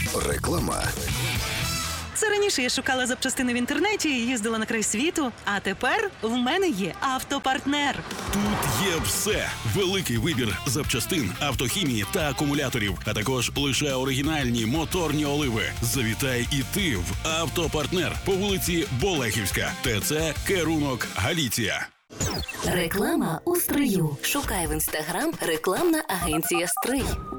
Реклама. Це раніше я шукала запчастини в інтернеті і їздила на край світу, а тепер в мене є автопартнер. Тут є все. Великий вибір запчастин, автохімії та акумуляторів, а також лише оригінальні моторні оливи. Завітай і ти в автопартнер по вулиці Болехівська, ТЦ Керунок, Галіція. Реклама у стрию. Шукай в інстаграм рекламна агенція «Стрий».